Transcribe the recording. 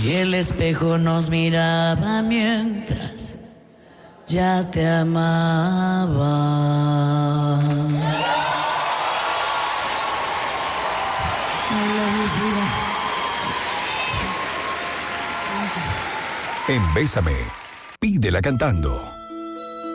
Y el espejo nos miraba mientras ya te amaba. En Bésame, pídela cantando.